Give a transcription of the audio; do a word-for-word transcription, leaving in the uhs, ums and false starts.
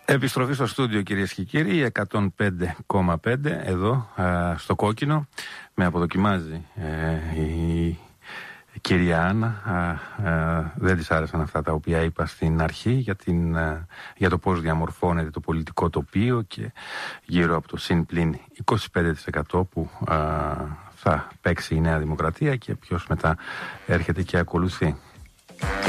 Επιστροφή στο στούντιο, κυρίες και κύριοι, εκατόν πέντε κόμμα πέντε εδώ α, στο κόκκινο. Με αποδοκιμάζει ε, η κυρία Άννα. Α, α, δεν της άρεσαν αυτά τα οποία είπα στην αρχή για, την, α, για το πώς διαμορφώνεται το πολιτικό τοπίο και γύρω από το συν πλην είκοσι πέντε τοις εκατό που α, θα παίξει η Νέα Δημοκρατία και ποιος μετά έρχεται και ακολουθεί.